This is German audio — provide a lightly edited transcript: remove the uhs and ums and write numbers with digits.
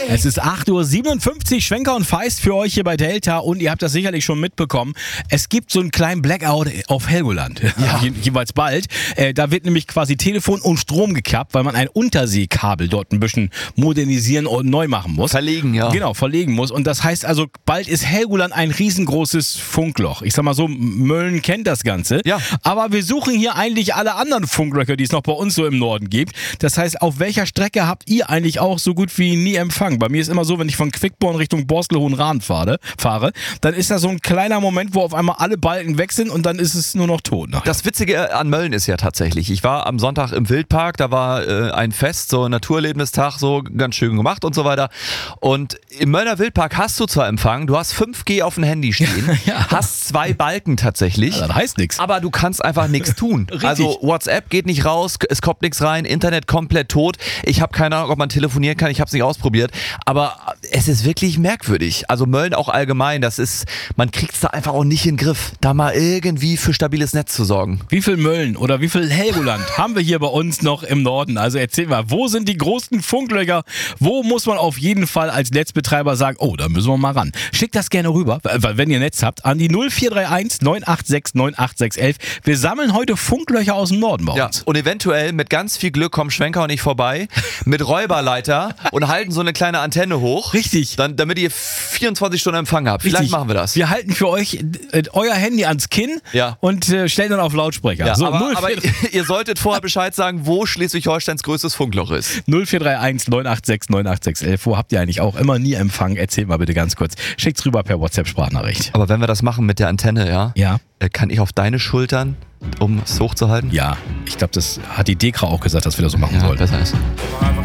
Es ist 8:57 Uhr, Schwenker und Feist für euch hier bei Delta und ihr habt das sicherlich schon mitbekommen. Es gibt so einen kleinen Blackout auf Helgoland, jeweils bald. Da wird nämlich quasi Telefon und Strom gekappt, weil man ein Unterseekabel dort ein bisschen modernisieren und neu machen muss. Verlegen, ja. Genau, verlegen muss. Und das heißt also, bald ist Helgoland ein riesengroßes Funkloch. Ich sag mal so, Mölln kennt das Ganze. Ja. Aber wir suchen hier eigentlich alle anderen Funklöcher, die es noch bei uns so im Norden gibt. Das heißt, auf welcher Strecke habt ihr eigentlich auch so gut wie nie Empfang? Bei mir ist immer so, wenn ich von Quickborn Richtung Borstel-Hohenraden fahre, dann ist da so ein kleiner Moment, wo auf einmal alle Balken weg sind und dann ist es nur noch tot. Das Witzige an Mölln ist ja tatsächlich, ich war am Sonntag im Wildpark, da war ein Fest, so ein Naturerlebnistag, so ganz schön gemacht und so weiter. Und im Möllner Wildpark hast du zwar Empfang, du hast 5G auf dem Handy stehen, hast 2 Balken tatsächlich. Ja, das heißt nichts. Aber du kannst einfach nichts tun. Also WhatsApp geht nicht raus, es kommt nichts rein, Internet komplett tot. Ich habe keine Ahnung, ob man telefonieren kann, ich habe es nicht ausprobiert. Aber es ist wirklich merkwürdig. Also Mölln auch allgemein, man kriegt es da einfach auch nicht in den Griff, da mal irgendwie für stabiles Netz zu sorgen. Wie viel Mölln oder wie viel Helgoland haben wir hier bei uns noch im Norden? Also erzähl mal, wo sind die großen Funklöcher? Wo muss man auf jeden Fall als Netzbetreiber sagen, oh, da müssen wir mal ran. Schickt das gerne rüber, wenn ihr Netz habt, an die 0431 986 98611. Wir sammeln heute Funklöcher aus dem Norden bei uns. Ja, und eventuell mit ganz viel Glück kommen Schwenker und ich vorbei mit Räuberleiter und halten so eine kleine Antenne hoch. Richtig. Damit ihr 24 Stunden Empfang habt. Vielleicht Richtig. machen wir das. Wir halten für euch euer Handy ans Kinn und stellen dann auf Lautsprecher. Ja, so, aber ihr solltet vorher Bescheid sagen, wo Schleswig-Holsteins größtes Funkloch ist. 0431 986 98611. Wo habt ihr eigentlich auch immer nie Empfang? Erzählt mal bitte ganz kurz. Schickt's rüber per WhatsApp-Sprachnachricht. Aber wenn wir das machen mit der Antenne, kann ich auf deine Schultern, um es hochzuhalten? Ja, ich glaube, das hat die Dekra auch gesagt, dass wir das so machen sollen. Besser ist.